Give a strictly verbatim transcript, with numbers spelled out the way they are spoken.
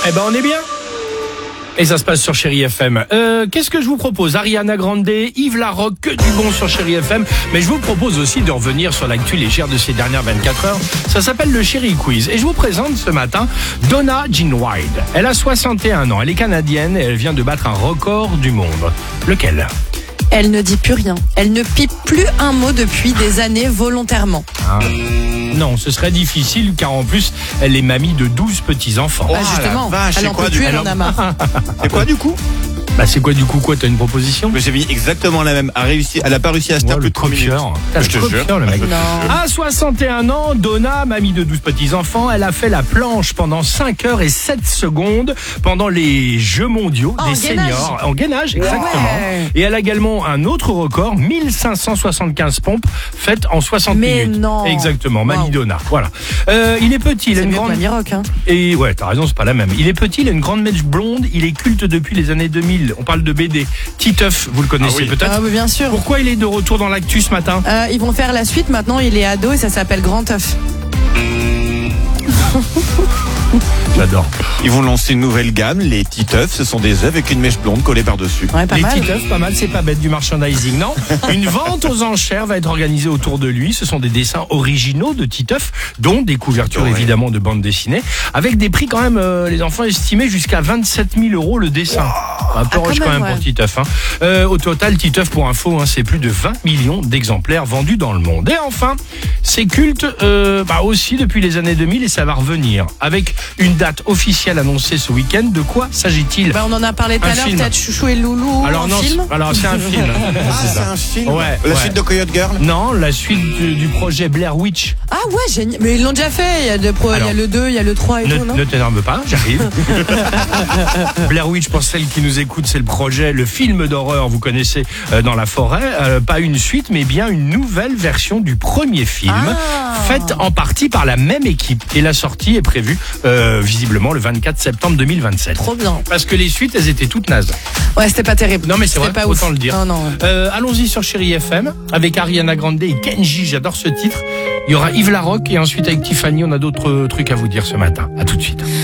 Eh ben on est bien. Et ça se passe sur Chérie F M. Euh, qu'est-ce que je vous propose? Ariana Grande, Yves Larocque, que du bon sur Chérie F M. Mais je vous propose aussi de revenir sur l'actu légère de ces dernières vingt-quatre heures. Ça s'appelle le Chérie Quiz. Et je vous présente ce matin Donna Jean Wilde. Elle a soixante et un ans. Elle est canadienne et elle vient de battre un record du monde. Lequel? Elle ne dit plus rien. Elle ne pipe plus un mot depuis des années volontairement. Ah. Non, ce serait difficile car en plus, elle est mamie de douze petits-enfants. Bah justement, la vache, elle c'est en quoi, peut du plus, coup elle en a marre. C'est quoi du coup? Bah c'est quoi du coup quoi? T'as une proposition? Mais j'ai mis exactement la même. A réussi, elle a pas réussi à se Ouais, taire le plus de trois minutes. copieur. T'as Je le te copieur, jure. le mec. Non. À soixante et un ans, Donna, mamie de douze petits-enfants, elle a fait la planche pendant cinq heures et sept secondes pendant les Jeux mondiaux En des gainage. seniors. En gainage, exactement. Ouais. Et elle a également un autre record, mille cinq cent soixante-quinze pompes faites en soixante Mais minutes. non. Exactement, mamie Wow. Donna. Voilà. Euh, il est petit, il a C'est une mieux que grande... Mamie Rock, hein. Et ouais, t'as raison, c'est pas la même. Il est petit, il a une grande mèche blonde, il est culte depuis les années deux mille. On parle de B D. Titeuf, vous le connaissez Ah oui. peut-être. Ah oui, bien sûr. Pourquoi il est de retour dans l'actu ce matin? Euh, ils vont faire la suite maintenant, il est ado et ça s'appelle Grand Œuf. J'adore. Ils vont lancer une nouvelle gamme, les Titeuf. Ce sont des œufs avec une mèche blonde collée par-dessus. Ouais, pas Les mal. Titeuf, pas mal, c'est pas bête du merchandising, non? Une vente aux enchères va être organisée autour de lui. Ce sont des dessins originaux de Titeuf, dont des couvertures Ouais. évidemment de bande dessinée, avec des prix quand même, euh, les enfants estimés jusqu'à vingt-sept mille euros le dessin. Un peu Ah, rush quand quand même, même pour ouais. Titeuf. Hein. Euh, au total, Titeuf, pour info, hein, c'est plus de vingt millions d'exemplaires vendus dans le monde. Et enfin, c'est culte euh, bah aussi depuis les années deux mille et ça va revenir. Avec une date officielle annoncée ce week-end, de quoi s'agit-il? Bah, on en a parlé tout Un à l'heure, film. peut-être Chouchou et Loulou Alors en non, film. c'est- alors c'est un film. Ah, C'est c'est ça. un film. Ouais, La ouais. suite de Coyote Girl. Non, la suite du, du projet Blair Witch. Ah ouais, génial. Mais ils l'ont déjà fait. Il y a, le pro- il y Alors, a le deux, il y a le trois et Ne, tout, non? ne t'énerve pas, j'arrive. Blair Witch, pour celles qui nous écoutent, c'est le projet, le film d'horreur, vous connaissez, euh, dans la forêt. Euh, pas une suite, mais bien une nouvelle version du premier film, Ah. faite en partie par la même équipe. Et la sortie est prévue, euh, visiblement, le vingt-quatre septembre deux mille vingt-sept. Trop bien. Parce que les suites, elles étaient toutes nazes. Ouais, c'était pas terrible. Non mais c'est C'était vrai, pas autant ouf. le dire. Non, non. Euh, allons-y sur Chérie F M avec Ariana Grande et Kenji, j'adore ce titre. Il y aura Yves Larocque et ensuite avec Tiffany, on a d'autres trucs à vous dire ce matin. À tout de suite.